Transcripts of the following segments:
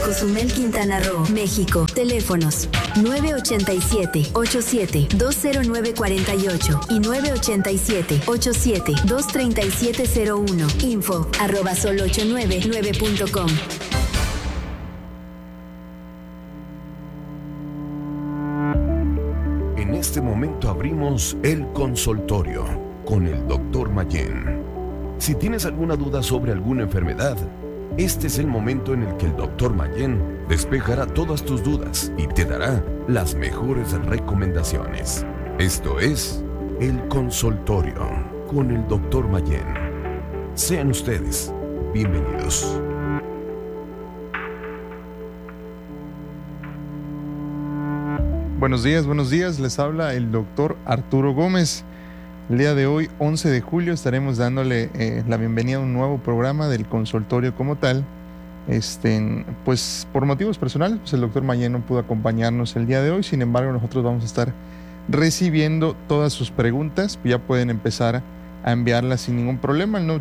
Cozumel, Quintana Roo, México. Teléfonos 987-87-20948 y 987-87-23701. info@sol899.com. En este momento abrimos el consultorio con el Dr. Mayén. Si tienes alguna duda sobre alguna enfermedad, este es el momento en el que el Dr. Mayén despejará todas tus dudas y te dará las mejores recomendaciones. Esto es el consultorio con el Dr. Mayén. Sean ustedes bienvenidos. Buenos días, les habla el doctor Arturo Gómez. El día de hoy, 11 de julio, estaremos dándole la bienvenida a un nuevo programa del consultorio como tal. Pues por motivos personales, pues el doctor Mayén no pudo acompañarnos el día de hoy. Sin embargo, nosotros vamos a estar recibiendo todas sus preguntas. Ya pueden empezar a enviarlas sin ningún problema al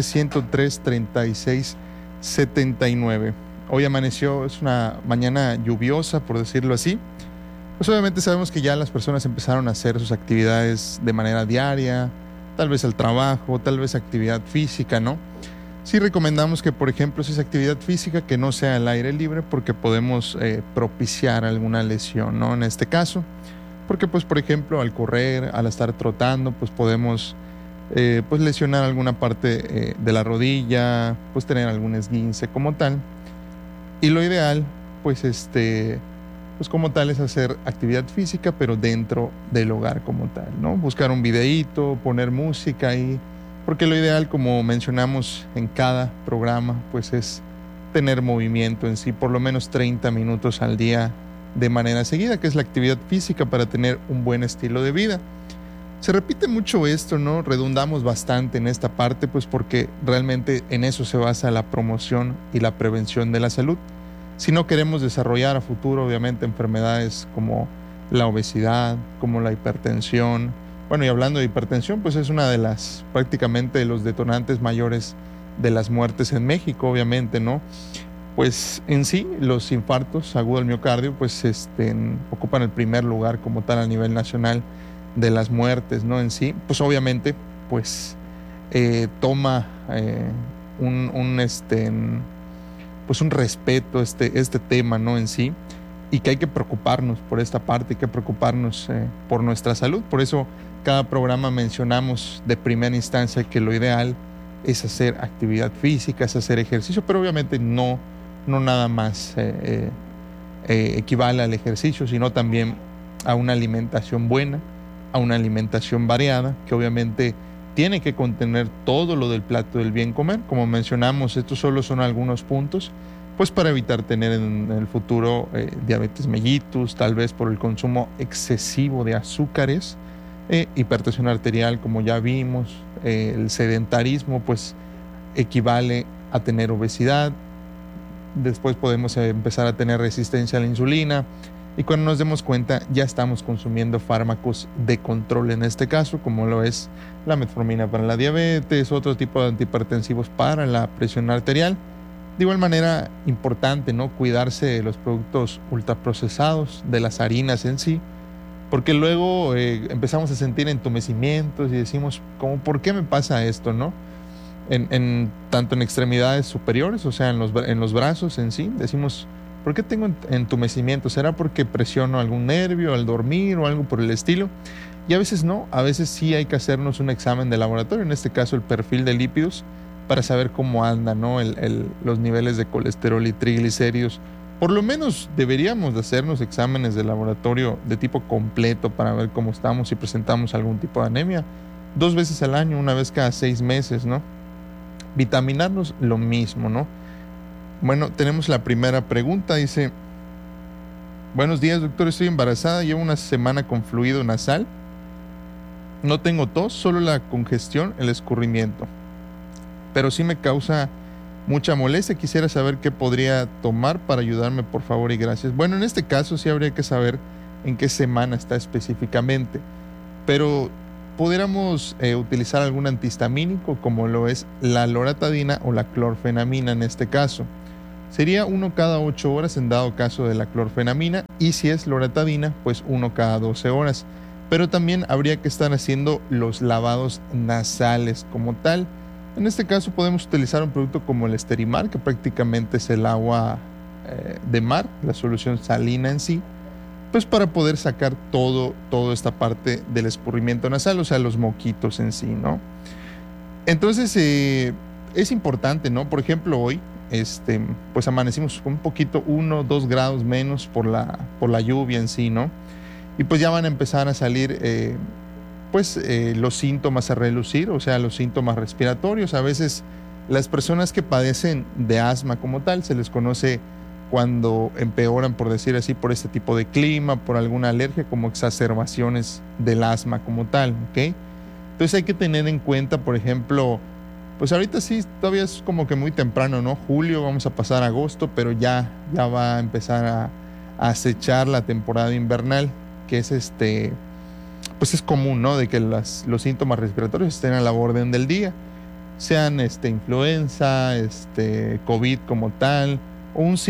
987-103-3679. Hoy amaneció, es una mañana lluviosa, por decirlo así. Pues obviamente sabemos que ya las personas empezaron a hacer sus actividades de manera diaria, tal vez al trabajo, tal vez actividad física, ¿no? Sí recomendamos que, por ejemplo, si es actividad física, que no sea al aire libre, porque podemos propiciar alguna lesión, ¿no? En este caso, porque pues, por ejemplo, al correr, al estar trotando, pues podemos pues lesionar alguna parte de la rodilla, pues tener algún esguince como tal. Y lo ideal, pues pues como tal es hacer actividad física, pero dentro del hogar como tal, ¿no? Buscar un videíto, poner música ahí, porque lo ideal, como mencionamos en cada programa, pues es tener movimiento en sí, por lo menos 30 minutos al día de manera seguida, que es la actividad física para tener un buen estilo de vida. Se repite mucho esto, ¿no? Redundamos bastante en esta parte, pues porque realmente en eso se basa la promoción y la prevención de la salud. Si no queremos desarrollar a futuro, obviamente, enfermedades como la obesidad, como la hipertensión. Bueno, y hablando de hipertensión, pues es una de las, prácticamente, de los detonantes mayores de las muertes en México, obviamente, ¿no? Pues en sí, los infartos agudos al miocardio, pues ocupan el primer lugar como tal a nivel nacional de las muertes, ¿no? En sí, pues obviamente, pues toma pues un respeto este tema, ¿no? En sí, y que hay que preocuparnos por esta parte, hay que preocuparnos por nuestra salud. Por eso cada programa mencionamos de primera instancia que lo ideal es hacer actividad física, es hacer ejercicio, pero obviamente no nada más equivale al ejercicio, sino también a una alimentación buena, a una alimentación variada, que obviamente tiene que contener todo lo del plato del bien comer. Como mencionamos, estos solo son algunos puntos, pues para evitar tener en el futuro diabetes mellitus, tal vez por el consumo excesivo de azúcares, hipertensión arterial, como ya vimos, el sedentarismo, pues equivale a tener obesidad. Después podemos empezar a tener resistencia a la insulina. Y cuando nos demos cuenta, ya estamos consumiendo fármacos de control en este caso, como lo es la metformina para la diabetes, otro tipo de antihipertensivos para la presión arterial. De igual manera, importante, ¿no? Cuidarse de los productos ultraprocesados, de las harinas en sí, porque luego empezamos a sentir entumecimientos y decimos, ¿por qué me pasa esto, no? Tanto en extremidades superiores, o sea, en los brazos en sí, decimos, ¿por qué tengo entumecimiento? ¿Será porque presiono algún nervio al dormir o algo por el estilo? Y a veces no, a veces sí hay que hacernos un examen de laboratorio, en este caso el perfil de lípidos, para saber cómo andan, ¿no? Los niveles de colesterol y triglicéridos. Por lo menos deberíamos de hacernos exámenes de laboratorio de tipo completo para ver cómo estamos, si presentamos algún tipo de anemia. 2 veces al año, 1 vez cada 6 meses, ¿no? Vitaminarnos, lo mismo, ¿no? Bueno, tenemos la primera pregunta, dice: buenos días, doctor, estoy embarazada, llevo una semana con fluido nasal, no tengo tos, solo la congestión, el escurrimiento, pero sí me causa mucha molestia. Quisiera saber qué podría tomar para ayudarme, por favor y gracias. Bueno, en este caso sí habría que saber en qué semana está específicamente, pero pudiéramos utilizar algún antihistamínico como lo es la loratadina o la clorfenamina en este caso. sería 1 cada 8 horas en dado caso de la clorfenamina, y si es loratadina, pues 1 cada 12 horas. Pero también habría que estar haciendo los lavados nasales como tal. En este caso podemos utilizar un producto como el Sterimar, que prácticamente es el agua de mar, la solución salina en sí, pues para poder sacar toda esta parte del escurrimiento nasal, o sea, los moquitos en sí, ¿no? Entonces, es importante, ¿no? Por ejemplo, hoy, pues amanecimos un poquito 1 o 2 grados menos por la lluvia en sí, ¿no? Y pues ya van a empezar a salir, los síntomas a relucir, o sea, los síntomas respiratorios. A veces las personas que padecen de asma como tal, se les conoce cuando empeoran, por decir así, por este tipo de clima, por alguna alergia, como exacerbaciones del asma como tal, ¿ok? Entonces hay que tener en cuenta, por ejemplo, pues ahorita sí, todavía es como que muy temprano, ¿no? Julio, vamos a pasar a agosto, pero ya va a empezar a acechar la temporada invernal, que es pues es común, ¿no? De que los síntomas respiratorios estén a la orden del día, sean influenza, COVID como tal, o una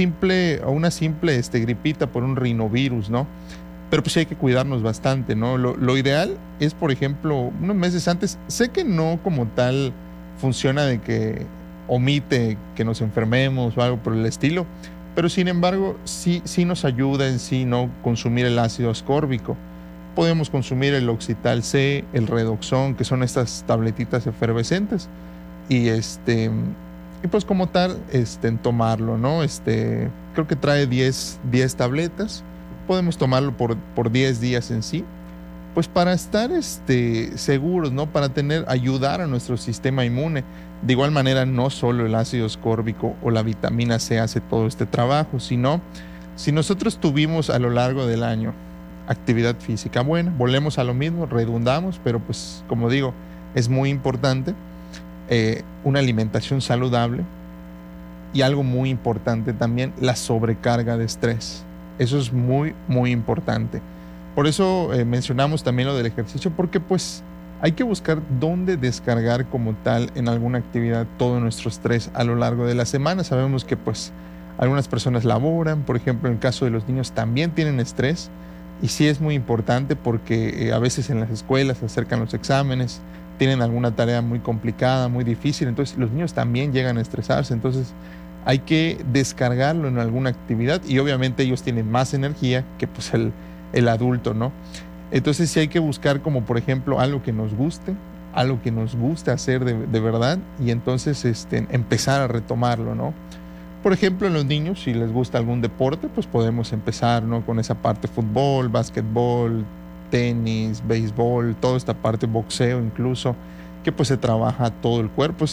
simple gripita por un rinovirus, ¿no? Pero pues hay que cuidarnos bastante, ¿no? Lo ideal es, por ejemplo, unos meses antes, sé que no como tal funciona de que omite que nos enfermemos o algo por el estilo, pero sin embargo sí nos ayuda en sí, ¿no? Consumir el ácido ascórbico. Podemos consumir el Oxital C, el Redoxón, que son estas tabletitas efervescentes, y pues como tal, tomarlo, ¿no? Creo que trae 10 tabletas, podemos tomarlo por 10 días en sí, pues para estar seguros, ¿no? Para ayudar a nuestro sistema inmune. De igual manera, no solo el ácido ascórbico o la vitamina C hace todo este trabajo, sino si nosotros tuvimos a lo largo del año actividad física buena, volvemos a lo mismo, redundamos, pero pues como digo, es muy importante una alimentación saludable, y algo muy importante también, la sobrecarga de estrés. Eso es muy, muy importante. Por eso mencionamos también lo del ejercicio, porque pues hay que buscar dónde descargar como tal en alguna actividad todo nuestro estrés a lo largo de la semana. Sabemos que pues algunas personas laboran, por ejemplo, en el caso de los niños también tienen estrés, y sí es muy importante porque a veces en las escuelas se acercan los exámenes, tienen alguna tarea muy complicada, muy difícil, entonces los niños también llegan a estresarse. Entonces hay que descargarlo en alguna actividad, y obviamente ellos tienen más energía que pues el adulto, ¿no? Entonces sí hay que buscar como por ejemplo algo que nos guste hacer de verdad, y entonces empezar a retomarlo, ¿no? Por ejemplo, en los niños, si les gusta algún deporte, pues podemos empezar, ¿no? Con esa parte: fútbol, básquetbol, tenis, béisbol, toda esta parte, boxeo incluso, que pues se trabaja todo el cuerpo.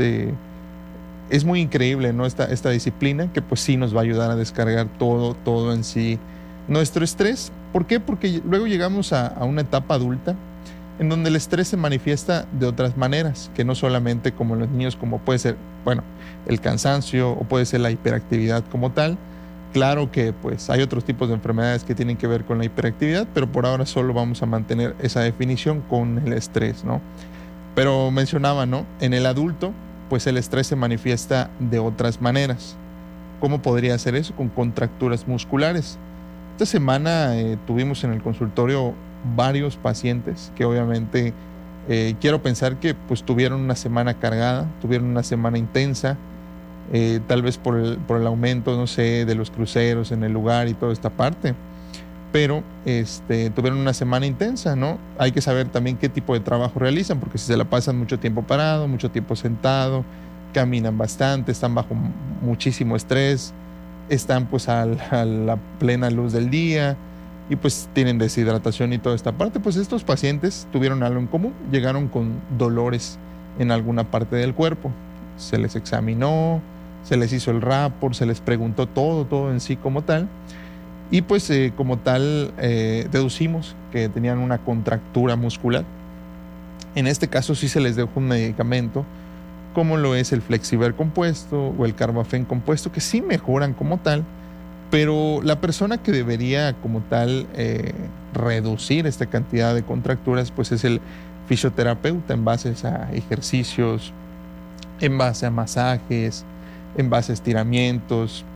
Es muy increíble, ¿no? Esta disciplina que pues sí nos va a ayudar a descargar todo en sí nuestro estrés. ¿Por qué? Porque luego llegamos a una etapa adulta en donde el estrés se manifiesta de otras maneras, que no solamente como en los niños, como puede ser, el cansancio, o puede ser la hiperactividad como tal. Claro que pues hay otros tipos de enfermedades que tienen que ver con la hiperactividad, pero por ahora solo vamos a mantener esa definición con el estrés, ¿no? Pero mencionaba, ¿no? En el adulto, pues el estrés se manifiesta de otras maneras. ¿Cómo podría ser eso? Con contracturas musculares. Esta semana tuvimos en el consultorio varios pacientes que obviamente quiero pensar que pues tuvieron una semana cargada, tuvieron una semana intensa, tal vez por el aumento, no sé, de los cruceros en el lugar y toda esta parte, pero tuvieron una semana intensa, ¿no? Hay que saber también qué tipo de trabajo realizan, porque si se la pasan mucho tiempo parado, mucho tiempo sentado, caminan bastante, están bajo muchísimo estrés, están pues a la plena luz del día, y pues tienen deshidratación y toda esta parte. Pues estos pacientes tuvieron algo en común: llegaron con dolores en alguna parte del cuerpo. Se les examinó, se les hizo el rapport, se les preguntó todo en sí como tal, y pues como tal deducimos que tenían una contractura muscular. En este caso sí se les dejó un medicamento como lo es el Flexiver compuesto o el Carbafen compuesto, que sí mejoran como tal, pero la persona que debería como tal reducir esta cantidad de contracturas pues es el fisioterapeuta, en base a ejercicios, en base a masajes, en base a estiramientos,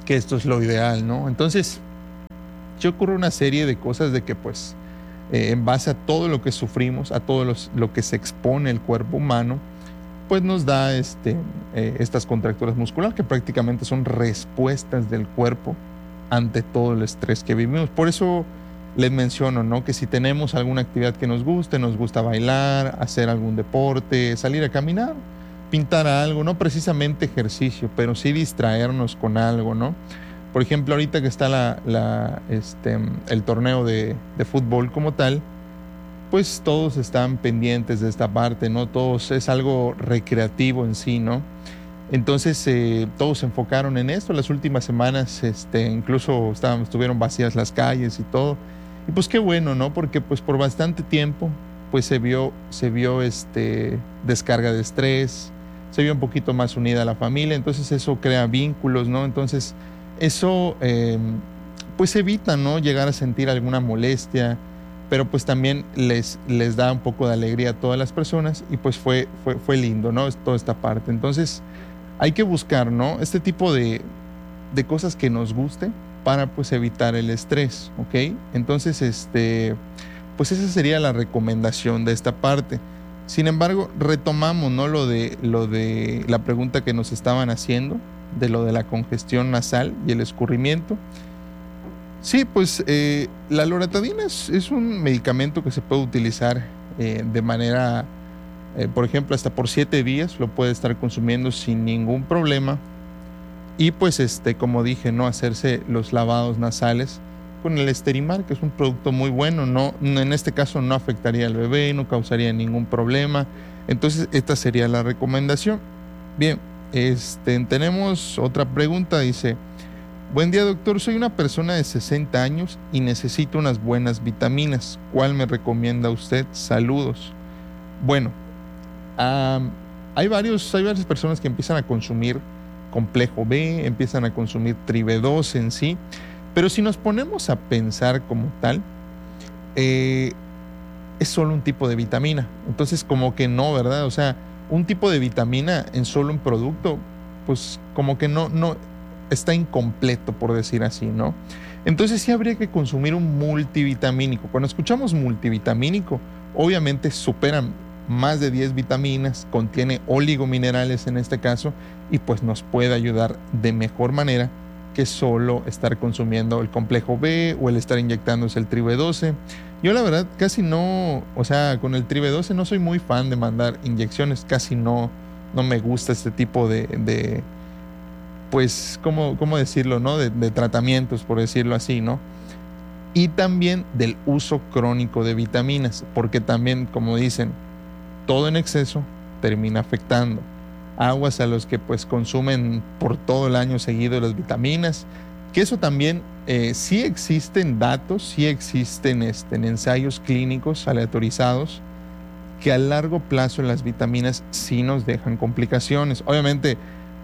que esto es lo ideal, ¿no? Entonces, ya ocurre una serie de cosas de que pues en base a todo lo que sufrimos, a todo lo que se expone el cuerpo humano, pues nos da estas contracturas musculares que prácticamente son respuestas del cuerpo ante todo el estrés que vivimos. Por eso les menciono, ¿no?, que si tenemos alguna actividad que nos gusta bailar, hacer algún deporte, salir a caminar, pintar algo, no precisamente ejercicio, pero sí distraernos con algo, ¿no? Por ejemplo, ahorita que está el torneo de fútbol como tal, pues todos están pendientes de esta parte, ¿no? Todos es algo recreativo en sí, ¿no? Entonces todos se enfocaron en esto. Las últimas semanas incluso estuvieron vacías las calles y todo. Y pues qué bueno, ¿no? Porque pues por bastante tiempo pues se vio descarga de estrés, se vio un poquito más unida a la familia, entonces eso crea vínculos, ¿no? Entonces eso pues evita, ¿no?, llegar a sentir alguna molestia, pero pues también les da un poco de alegría a todas las personas y pues fue lindo, ¿no? Es toda esta parte. Entonces hay que buscar, ¿no?, este tipo de cosas que nos guste para pues evitar el estrés, ¿ok? Entonces, pues esa sería la recomendación de esta parte. Sin embargo, retomamos, ¿no?, lo de la pregunta que nos estaban haciendo, de lo de la congestión nasal y el escurrimiento. Sí, pues la loratadina es un medicamento que se puede utilizar de manera, por ejemplo, hasta por 7 días lo puede estar consumiendo sin ningún problema. Y pues como dije, no hacerse los lavados nasales con el Esterimar, que es un producto muy bueno. No, en este caso no afectaría al bebé, no causaría ningún problema. Entonces esta sería la recomendación. Bien, tenemos otra pregunta. Dice: buen día, doctor, soy una persona de 60 años y necesito unas buenas vitaminas. ¿Cuál me recomienda usted? Saludos. Bueno, hay varias personas que empiezan a consumir complejo B, empiezan a consumir Tribe2 en sí, pero si nos ponemos a pensar como tal, es solo un tipo de vitamina. Entonces como que no, ¿verdad? O sea, un tipo de vitamina en solo un producto, pues como que no está incompleto, por decir así, ¿no? Entonces sí habría que consumir un multivitamínico. Cuando escuchamos multivitamínico, obviamente superan más de 10 vitaminas, contiene oligominerales en este caso, y pues nos puede ayudar de mejor manera que solo estar consumiendo el complejo B o el estar inyectándose el Tribe12. Yo la verdad casi no, o sea, con el Tribe12 no soy muy fan de mandar inyecciones, casi no me gusta este tipo de pues, ¿cómo decirlo, no? De tratamientos, por decirlo así, ¿no? Y también del uso crónico de vitaminas, porque también, como dicen, todo en exceso termina afectando. Aguas a los que pues consumen por todo el año seguido las vitaminas, que eso también sí existen datos, sí existen ensayos clínicos aleatorizados que a largo plazo las vitaminas sí nos dejan complicaciones. Obviamente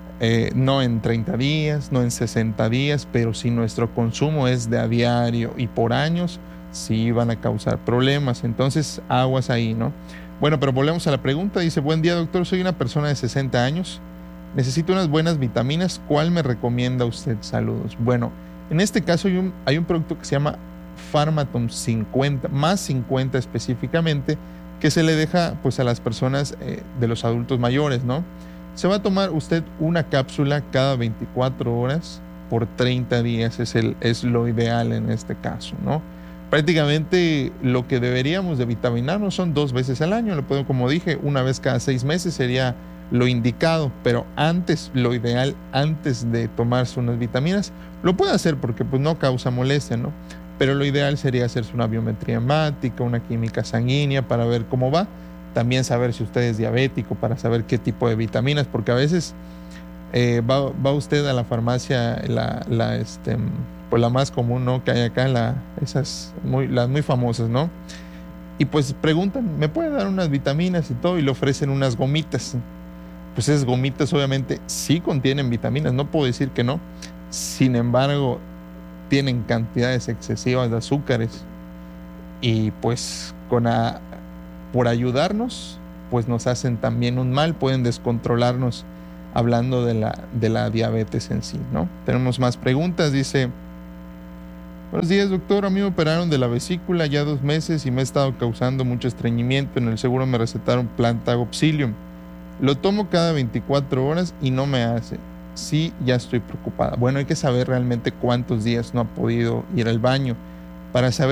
no en 30 días, no en 60 días, pero si nuestro consumo es de a diario y por años, sí van a causar problemas. Entonces, aguas ahí, ¿no? Bueno, pero volvemos a la pregunta. Dice: buen día, doctor, soy una persona de 60 años, necesito unas buenas vitaminas, ¿cuál me recomienda usted? Saludos. Bueno, en este caso hay un producto que se llama Pharmaton 50, más 50 específicamente, que se le deja pues a las personas de los adultos mayores, ¿no? Se va a tomar usted una cápsula cada 24 horas por 30 días, es lo ideal en este caso, ¿no? Prácticamente lo que deberíamos de vitaminarnos son 2 veces al año. Lo puedo, como dije, una vez cada 6 meses sería lo indicado, pero lo ideal antes de tomarse unas vitaminas, lo puede hacer porque pues no causa molestia, ¿no? Pero lo ideal sería hacerse una biometría hemática, una química sanguínea para ver cómo va. También saber si usted es diabético para saber qué tipo de vitaminas, porque a veces va usted a la farmacia, pues la más común, ¿no?, que hay acá, las muy famosas, ¿no? Y pues preguntan, ¿me puede dar unas vitaminas y todo? Y le ofrecen unas gomitas. Pues esas gomitas obviamente sí contienen vitaminas, no puedo decir que no. Sin embargo, tienen cantidades excesivas de azúcares. Y pues por ayudarnos, pues nos hacen también un mal, pueden descontrolarnos hablando de la diabetes en sí, ¿no? Tenemos más preguntas. Dice: buenos días, doctor. A mí me operaron de la vesícula ya 2 meses y me ha estado causando mucho estreñimiento. En el seguro me recetaron Plantagoxilium. Lo tomo cada 24 horas y no me hace. Sí, ya estoy preocupada. Bueno, hay que saber realmente cuántos días no ha podido ir al baño para saber